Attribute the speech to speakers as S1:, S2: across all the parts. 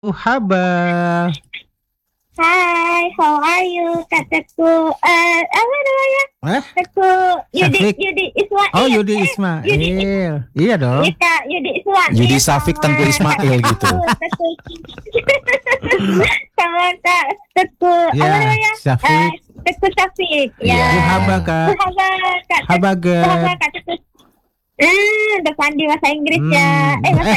S1: Haba.
S2: Hai, how are you? Kak Teguh, apa namanya? Teguh Yudi Ismail.
S1: Oh, Yudi Ismail. Iya dong.
S2: Iya, Kak, Yudi Ismail.
S3: Yudi Safik Tengku Ismail gitu.
S2: Sama Kak Teguh,
S1: Ya,
S2: apa namanya?
S1: Safik.
S2: Teguh Safik. Ya.
S1: Haba, Kak.
S2: Kak.
S1: Haba, Kak.
S2: Kak Teguh. Udah pandai bahasa Inggris ya. Bahasa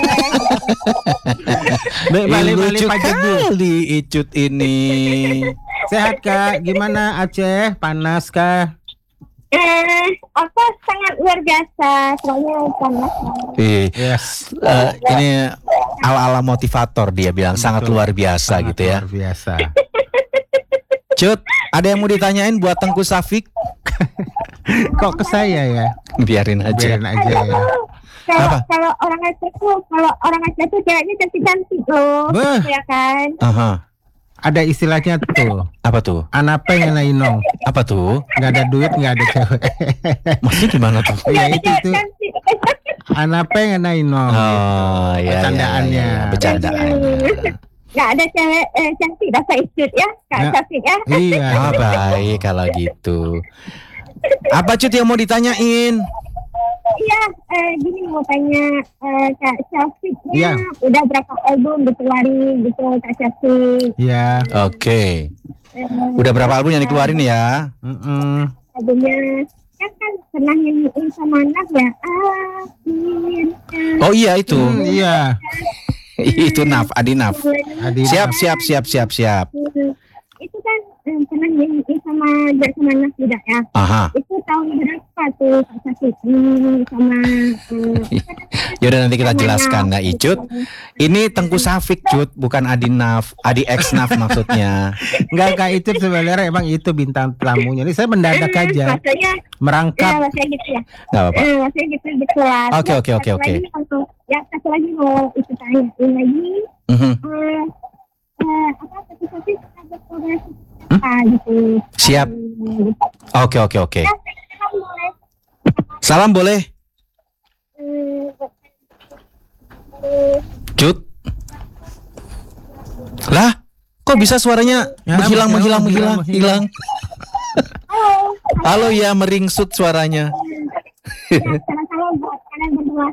S1: Balik
S3: Lucu
S1: Pak Jebu.
S3: kali Icut ini.
S1: Sehat, Kak? Gimana Aceh? Panas kah?
S2: Apa sangat luar biasa, soalnya panas.
S1: Yes.
S3: Ini ala-ala motivator dia bilang sangat luar biasa gitu ya.
S1: Luar biasa.
S3: Cut, ada yang mau ditanyain buat Tengku Safik?
S1: Kok ke saya ya?
S3: Biarin aja.
S1: Ya.
S2: Kalau orang Aceh tuh ceweknya cantik-cantik loh.
S1: Beuh.
S2: Ya kan?
S3: Aha.
S1: Ada istilahnya tuh.
S3: Apa tuh?
S1: Anape ngenai
S3: Apa tuh?
S1: Nggak ada duit, nggak ada cewek.
S3: Maksudnya gimana tuh?
S1: Ya itu tuh. Anape ngenai
S3: Oh, ya.
S1: Bercandaannya.
S3: Bercandaannya.
S2: Nggak ada cewek cantik rasa Icut ya, Kak Safik ya.
S1: Iya.
S3: Ah, baik kalau gitu. Apa Cut yang mau ditanyain?
S2: Iya, gini mau tanya Kak Syafiknya,
S1: Iya.
S2: udah berapa album dikeluarin gitu Kak Syafik?
S1: Iya.
S3: Oke. Udah berapa album yang dikeluarin ya?
S2: Albumnya kan pernah nyanyiin sama anak ya.
S3: Oh iya itu.
S1: Iya.
S3: Itu Adi Naf. Siap.
S2: Itu kan pernah nyanyiin sama anak juga ya.
S3: Aha.
S2: Itu tahun berapa tuh Kak Syafik sama
S3: Yaudah nanti kita jelaskan ya Icut. Ini Tengku Safik Cut, bukan Adi Naf, Adi X Naf maksudnya.
S1: Enggak, Kak, itu sebenarnya emang itu bintang tamunya. Ini saya mendadak aja.
S2: Maksudnya
S1: Merangkap.
S2: maksudnya gitu ya.
S3: Gak apa-apa.
S2: Maksudnya gitu lah.
S3: Oke.
S2: Satu lagi mau ikut tanyain lagi. Apa tapi ada kolaborasi gitu.
S3: Siap. Oke. Salam boleh? Cut. Lah, kok bisa suaranya menghilang? Halo ya, meringsut suaranya.
S2: Sama-sama buat kalian berdua.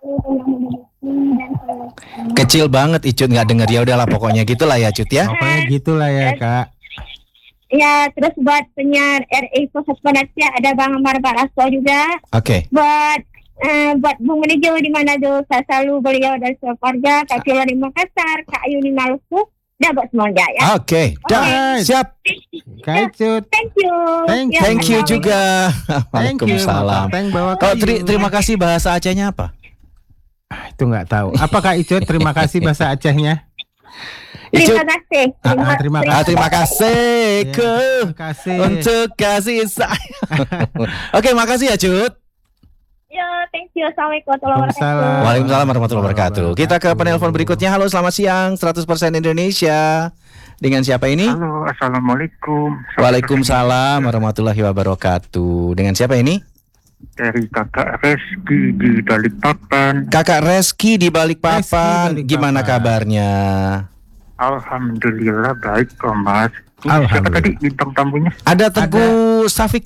S3: Kecil banget Icut, nggak denger. Ya udahlah pokoknya gitulah ya Cut ya.
S1: Pokoknya gitulah ya, Kak.
S2: Ya, terus buat penyiar RI Pusat Penasihat ada Bang Amar Barasto juga.
S3: Oke.
S2: Buat Bung Menejo di mana tuh saya selalu beliau dan keluarga, Kak Viola di Makassar, Kak Ayu di Maluku, dan buat semuanya ya.
S3: Oke. Dah, siap.
S1: Kak Cut.
S2: Thank you.
S3: Thank you juga.
S1: Thank you.
S3: Waalaikumsalam. Kalau terima kasih bahasa Acehnya apa?
S1: Itu nggak tahu. Apakah Icut terima kasih bahasa Acehnya?
S2: Terima kasih.
S3: Terima kasih
S1: Terima kasih.
S3: untuk kasih sayang. Oke, makasih ya Cut.
S2: Yo, thank you. Assalamualaikum warahmatullahi wabarakatuh.
S3: Waalaikumsalam warahmatullahi wabarakatuh. Kita ke penelpon berikutnya. Halo, selamat siang. 100% Indonesia. Dengan siapa ini?
S4: Halo, assalamualaikum.
S3: Waalaikumsalam warahmatullahi wabarakatuh. Dengan siapa ini?
S4: Dari Kakak Reski di Balikpapan.
S3: Kakak Reski di Balikpapan.
S1: Reski Balikpapan.
S3: Gimana kabarnya?
S4: Alhamdulillah baik kok Mas. Siapa
S1: Alhamdulillah.
S4: tadi bintang tamunya?
S3: Ada Tengku Safik.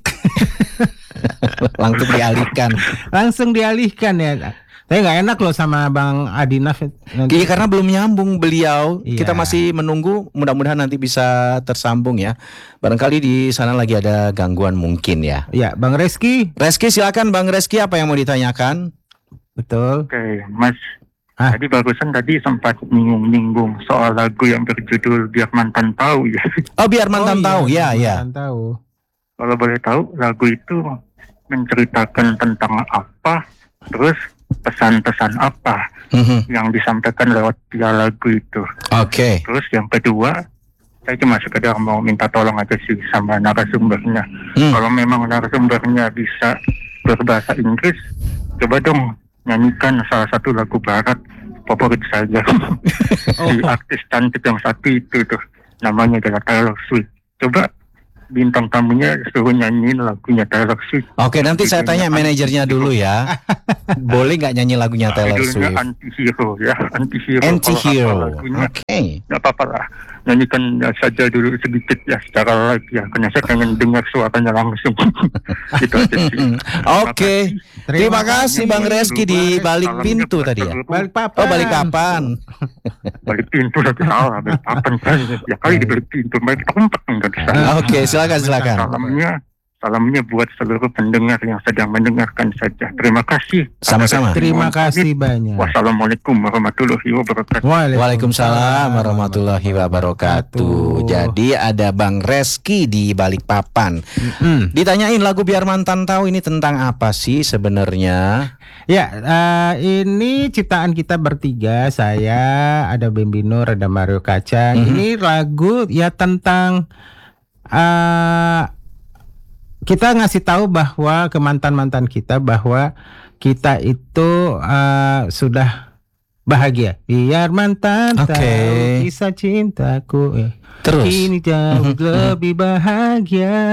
S3: Langsung dialihkan
S1: ya. Saya nggak enak loh sama Bang Adinaf.
S3: Iya, karena belum nyambung beliau.
S1: Iya.
S3: Kita masih menunggu. Mudah-mudahan nanti bisa tersambung ya. Barangkali di sana lagi ada gangguan mungkin ya.
S1: Ya, Bang Reski.
S3: Reski silakan Bang Reski, apa yang mau ditanyakan?
S1: Betul.
S4: Oke, Mas. Tadi barusan sempat nyinggung soal lagu yang berjudul Biar Mantan Tahu ya.
S3: Oh, Biar Mantan Tahu. Ya.
S1: Mantan tahu.
S4: Kalau boleh tahu, lagu itu menceritakan tentang apa? Terus pesan-pesan apa yang disampaikan lewat via lagu itu?
S3: Oke.
S4: Terus yang kedua, saya cuma sekedar mau minta tolong aja sih sama narasumbernya. Kalau memang narasumbernya bisa berbahasa Inggris, coba dong nyanyikan salah satu lagu barat favorit saja. Si artis cantik yang satu itu tuh, namanya adalah Taylor Swift. Coba bintang tamunya suruh nyanyiin lagunya Taylor Swift.
S3: Oke, nanti saya tanya manajernya dulu ya. Boleh nggak nyanyi lagunya Taylor
S4: Judulnya
S3: Swift?
S4: Anti-Hero ya, Anti-Hero.
S3: Anti-Hero.
S4: Kalau hafal lagunya,
S3: Oke.
S4: nggak apa-apa lah. Nyanyikan saja dulu sedikit ya secara live ya. Karena saya pengen dengar suaranya langsung. Gitu aja sih.
S3: Oke. Terima kasih Bang Reski di balik pintu tadi ya.
S1: Balik papan.
S3: Oh, balik papan.
S4: Balik pintu tapi salah. Balik papan kan. Ya kali di balik pintu. Balik tempat enggak di sana.
S3: Oke, silakan.
S4: Salamnya buat seluruh pendengar yang sedang mendengarkan saja. Terima kasih.
S3: Sama-sama.
S1: Terima kasih banyak.
S4: Wassalamualaikum warahmatullahi wabarakatuh.
S3: Waalaikumsalam warahmatullahi wabarakatuh. Jadi ada Bang Reski di Balikpapan. Ditanyain lagu Biar Mantan Tahu ini tentang apa sih sebenarnya?
S1: Ya, ini ciptaan kita bertiga. Saya, ada Bembinur, ada Mario Kacang. Ini lagu ya tentang kita ngasih tahu bahwa ke mantan-mantan kita bahwa kita itu sudah bahagia. Biar mantan tahu kisah cintaku.
S3: Terus
S1: Kini jauh lebih bahagia.